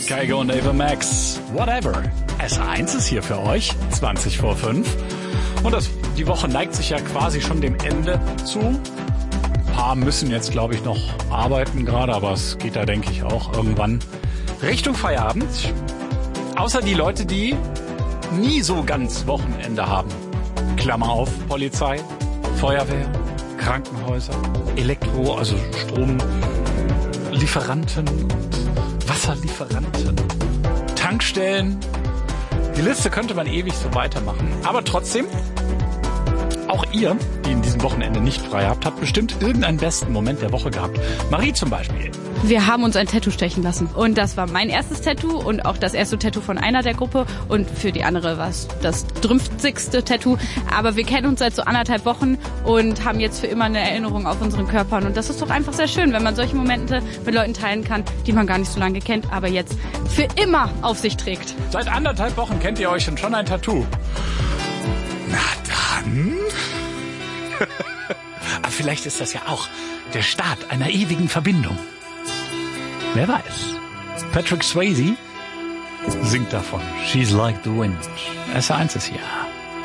Kygo und Ava Max, Whatever. SR1 ist hier für euch, 20 vor 5. Und die Woche neigt sich ja quasi schon dem Ende zu. Ein paar müssen jetzt, glaube ich, noch arbeiten gerade, aber es geht da, denke ich, auch irgendwann Richtung Feierabend. Außer die Leute, die nie so ganz Wochenende haben. Klammer auf, Polizei, Feuerwehr, Krankenhäuser, Elektro, also Stromlieferanten und Wasserlieferanten, Tankstellen. Die Liste könnte man ewig so weitermachen. Aber trotzdem, auch ihr, die in diesem Wochenende nicht frei habt, habt bestimmt irgendeinen besten Moment der Woche gehabt. Marie zum Beispiel. Wir haben uns ein Tattoo stechen lassen. Und das war mein erstes Tattoo und auch das erste Tattoo von einer der Gruppe. Und für die andere war es das 50. Tattoo. Aber wir kennen uns seit so 1,5 Wochen und haben jetzt für immer eine Erinnerung auf unseren Körpern. Und das ist doch einfach sehr schön, wenn man solche Momente mit Leuten teilen kann, die man gar nicht so lange kennt, aber jetzt für immer auf sich trägt. Seit 1,5 Wochen kennt ihr euch schon ein Tattoo. Na dann. Aber vielleicht ist das ja auch der Start einer ewigen Verbindung. Wer weiß. Patrick Swayze singt davon. She's like the wind. SR1 ist hier.